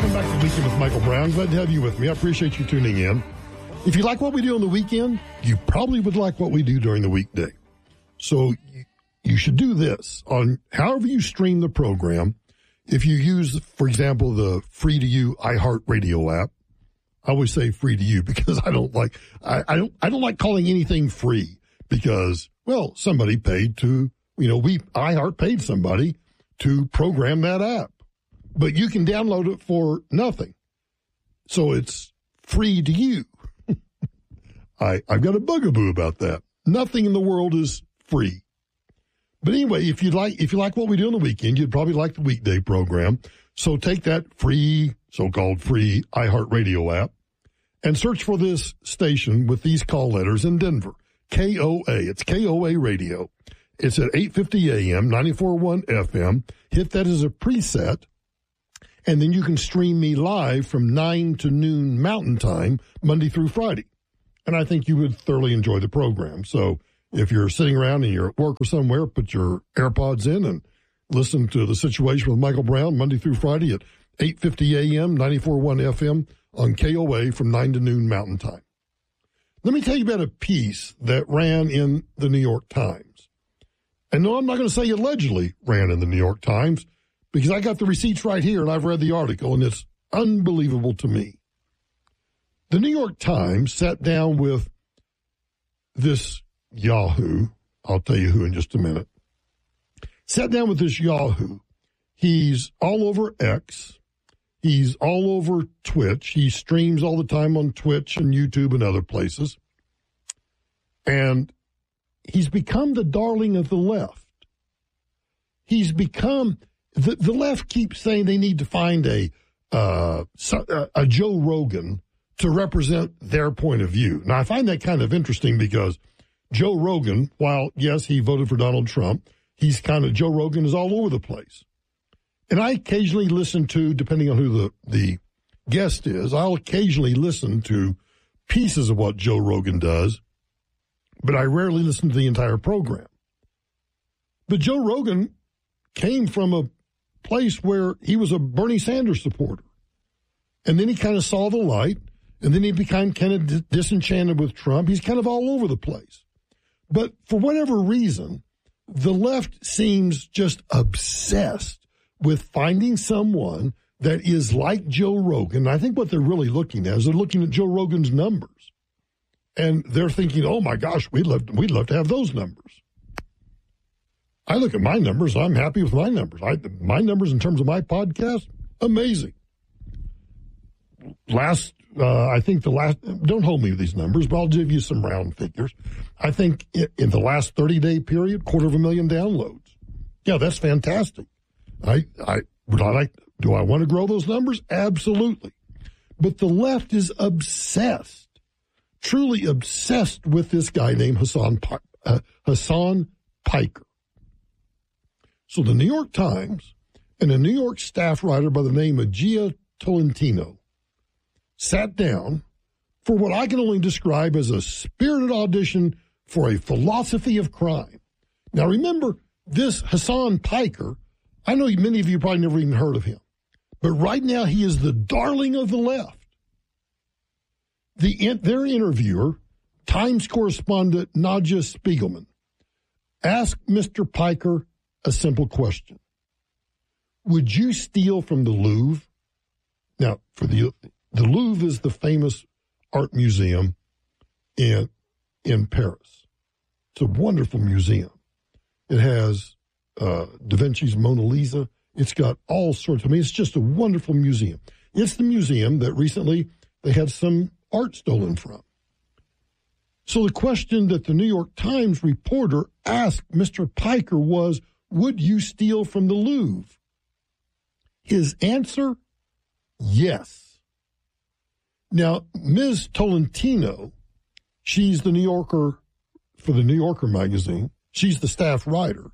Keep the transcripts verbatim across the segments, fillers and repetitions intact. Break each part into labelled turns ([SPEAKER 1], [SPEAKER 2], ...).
[SPEAKER 1] Welcome back to Weekend with Michael Brown. Glad to have you with me. I appreciate you tuning in. If you like what we do on the weekend, you probably would like what we do during the weekday. So you should do this on however you stream the program. If you use, for example, the free to you iHeartRadio app, I always say free to you because I don't like I, I don't I don't like calling anything free because, well, somebody paid to, you know, we iHeart paid somebody to program that app. But you can download it for nothing. So it's free to you. I, I've got a bugaboo about that. Nothing in the world is free. But anyway, if you like if you like what we do on the weekend, you'd probably like the weekday program. So take that free, so-called free iHeartRadio app and search for this station with these call letters in Denver. K O A. It's K O A Radio. It's at eight fifty A M, ninety-four point one F M. Hit that as a preset. And then you can stream me live from nine to noon Mountain Time, Monday through Friday. And I think you would thoroughly enjoy the program. So if you're sitting around and you're at work or somewhere, put your AirPods in and listen to The Situation with Michael Brown, Monday through Friday at eight fifty A M, ninety-four point one F M on K O A from nine to noon Mountain Time. Let me tell you about a piece that ran in the New York Times. And no, I'm not going to say allegedly ran in the New York Times, because I got the receipts right here and I've read the article, and it's unbelievable to me. The New York Times sat down with this Yahoo. I'll tell you who in just a minute. Sat down with this Yahoo. He's all over X. He's all over Twitch. He streams all the time on Twitch and YouTube and other places. And he's become the darling of the left. He's become... The, the left keeps saying they need to find a, uh, a Joe Rogan to represent their point of view. Now, I find that kind of interesting because Joe Rogan, while, yes, he voted for Donald Trump, he's kind of, Joe Rogan is all over the place. And I occasionally listen to, depending on who the, the guest is, I'll occasionally listen to pieces of what Joe Rogan does, but I rarely listen to the entire program. But Joe Rogan came from a place where he was a Bernie Sanders supporter. And then he kind of saw the light, and then he became kind of dis- disenchanted with Trump. He's kind of all over the place. But for whatever reason, the left seems just obsessed with finding someone that is like Joe Rogan. I think what they're really looking at is they're looking at Joe Rogan's numbers. And they're thinking, oh, my gosh, we'd love, we'd love to have those numbers. I look at my numbers. I'm happy with my numbers. I, my numbers in terms of my podcast, amazing. Last, uh, I think the last, don't hold me with these numbers, but I'll give you some round figures. I think in the last thirty-day period, quarter of a million downloads. Yeah, that's fantastic. I, I, would I like, do I want to grow those numbers? Absolutely. But the left is obsessed, truly obsessed with this guy named Hassan, uh, Hassan Piker. So the New York Times and a New York staff writer by the name of Gia Tolentino sat down for what I can only describe as a spirited audition for a philosophy of crime. Now, remember, this Hassan Piker, I know many of you probably never even heard of him, but right now he is the darling of the left. The, their interviewer, Times correspondent Nadja Spiegelman, asked Mister Piker a simple question. Would you steal from the Louvre? Now, for the the Louvre is the famous art museum in in Paris. It's a wonderful museum. It has uh, Da Vinci's Mona Lisa. It's got all sorts. I mean, it's just a wonderful museum. It's the museum that recently they had some art stolen from. So the question that the New York Times reporter asked Mister Piker was, would you steal from the Louvre? His answer, yes. Now, Miz Tolentino, she's the New Yorker, for the New Yorker magazine. She's the staff writer.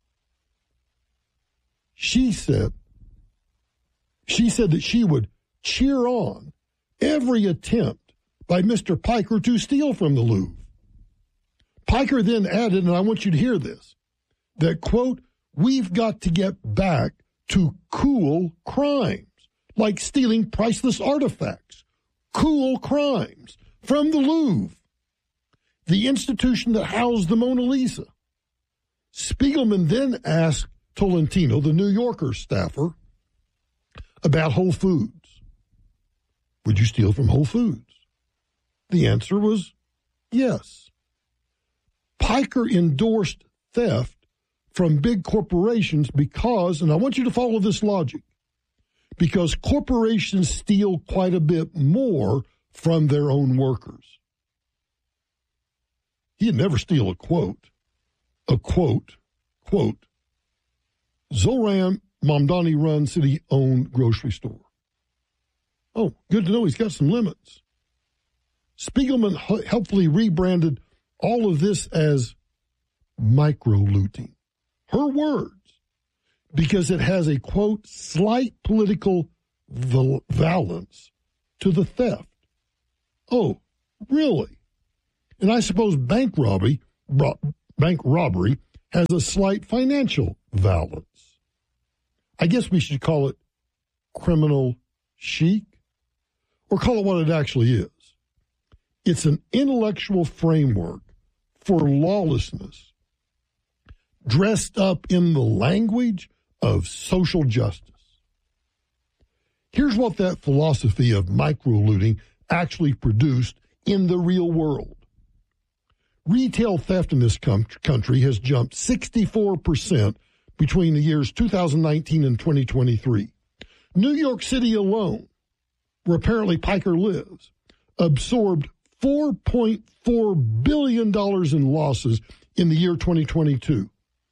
[SPEAKER 1] She said, she said that she would cheer on every attempt by Mister Piker to steal from the Louvre. Piker then added, and I want you to hear this, that, quote, we've got to get back to cool crimes like stealing priceless artifacts, cool crimes from the Louvre, the institution that housed the Mona Lisa. Spiegelman then asked Tolentino, the New Yorker staffer, about Whole Foods. Would you steal from Whole Foods? The answer was yes. Piker endorsed theft from big corporations because, and I want you to follow this logic, because corporations steal quite a bit more from their own workers. He'd never steal a quote, a quote, quote, Zoran Mamdani runs city-owned grocery store. Oh, good to know he's got some limits. Spiegelman helpfully rebranded all of this as micro-looting. Her words, because it has a, quote, slight political val- valence to the theft. Oh, really? And I suppose bank robbery, ro- bank robbery has a slight financial valence. I guess we should call it criminal chic, or call it what it actually is. It's an intellectual framework for lawlessness dressed up in the language of social justice. Here's what that philosophy of micro-looting actually produced in the real world. Retail theft in this com- country has jumped sixty-four percent between the years two thousand nineteen and twenty twenty-three. New York City alone, where apparently Piker lives, absorbed four point four billion dollars in losses in the year twenty twenty-two.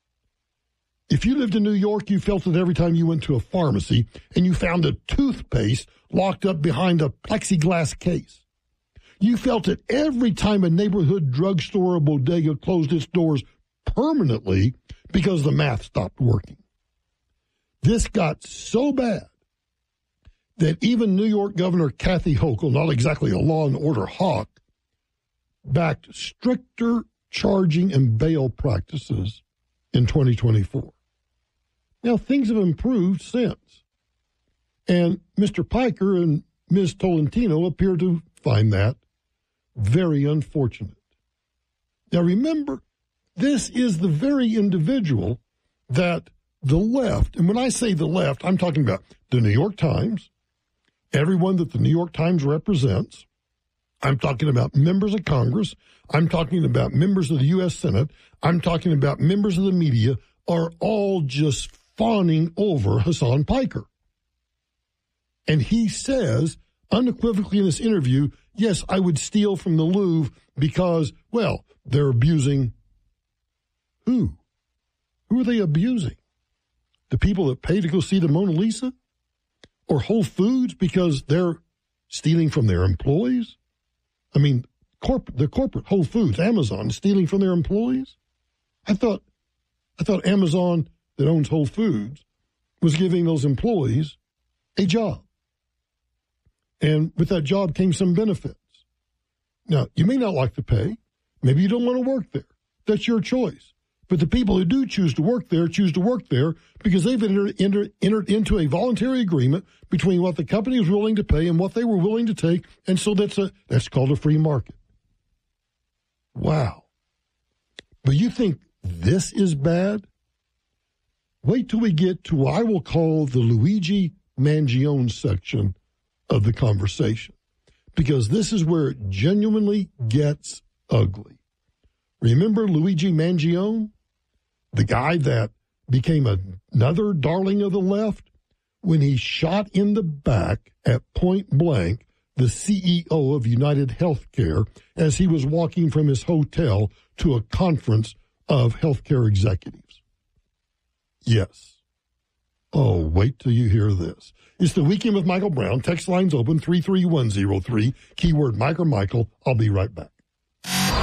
[SPEAKER 1] If you lived in New York, you felt it every time you went to a pharmacy and you found a toothpaste locked up behind a plexiglass case. You felt it every time a neighborhood drugstore or bodega closed its doors permanently because the math stopped working. This got so bad that even New York Governor Kathy Hochul, not exactly a law and order hawk, backed stricter charging and bail practices in twenty twenty-four. Now, things have improved since. And Mister Piker and Miz Tolentino appear to find that very unfortunate. Now, remember, this is the very individual that the left, and when I say the left, I'm talking about the New York Times, everyone that the New York Times represents. I'm talking about members of Congress. I'm talking about members of the U S Senate. I'm talking about members of the media are all just fawning over Hasan Piker. And he says unequivocally in this interview, yes, I would steal from the Louvre because, well, they're abusing who? Who are they abusing? The people that pay to go see the Mona Lisa? Or Whole Foods because they're stealing from their employees? I mean, corp- the corporate Whole Foods, Amazon, is stealing from their employees? I thought, I thought Amazon that owns Whole Foods was giving those employees a job. And with that job came some benefits. Now, you may not like the pay. Maybe you don't want to work there. That's your choice. But the people who do choose to work there choose to work there because they've entered, entered, entered into a voluntary agreement between what the company was willing to pay and what they were willing to take. And so that's a that's called a free market. Wow. But you think this is bad? Wait till we get to what I will call the Luigi Mangione section of the conversation, because this is where it genuinely gets ugly. Remember Luigi Mangione, the guy that became another darling of the left when he shot in the back at point blank the C E O of United Healthcare as he was walking from his hotel to a conference of healthcare executives? Yes. Oh, wait till you hear this. It's the Weekend with Michael Brown. Text lines open three three one zero three. Keyword Mike or Michael. I'll be right back.